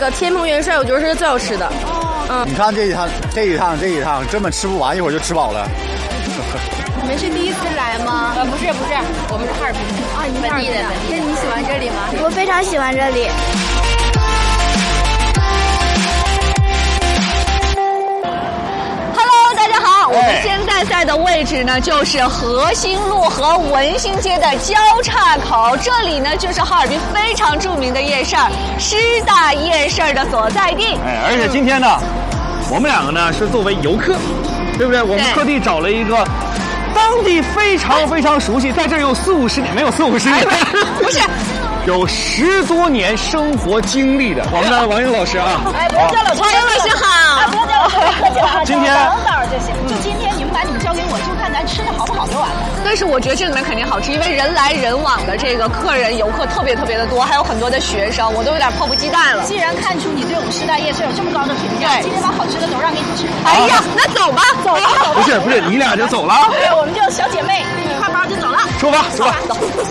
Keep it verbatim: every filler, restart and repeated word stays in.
个天蓬元帅，我觉得是最好吃的。嗯， 你看这一趟，这一趟，这一趟根本吃不完，一会儿就吃饱了。 你们是第一次来吗？ 呃，不是不是，我们是哈尔滨的。 啊，你们本地的。 那你喜欢这里吗？ 我非常喜欢这里。 Hello， 大家好，我们现在在的位置呢，就是和兴路和文兴街的交叉口，这里呢就是哈尔滨非常著名的夜市——师大夜市的所在地。 哎，而且今天呢，我们两个呢是作为游客，对不对？我们特地找了一个当地非常非常熟悉，在这儿有四五十年，没有四五十年， 不是。 有十多年生活经历的我们的王英老师啊！ 哎，不要叫老师，王英老师好！ 哎，不要叫老师，客气了啊！ 今天等等就行，就今天你们把你们交给我，就看咱吃的好不好就完了。 但是我觉得这里面肯定好吃，因为人来人往的这个客人游客特别特别的多，还有很多的学生，我都有点迫不及待了。 既然看出你对我们师大夜市有这么高的评价，今天把好吃的都让给你吃。 哎呀，那走吧， 走吧，走吧。 不是不是，你俩就走了？ 对，我们就小姐妹，拎一块包就走了。 出发，出发， 走。